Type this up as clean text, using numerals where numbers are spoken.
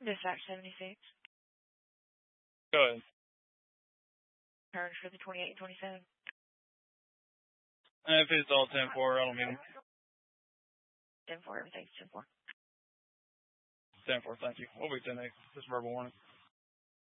Dispatch 76. Go ahead. Turns for the 28 and 27. If it's all 10-4, I don't mean 10-4, everything's 10-4. 10-4, thank you. We'll be 10-8. Just verbal warning.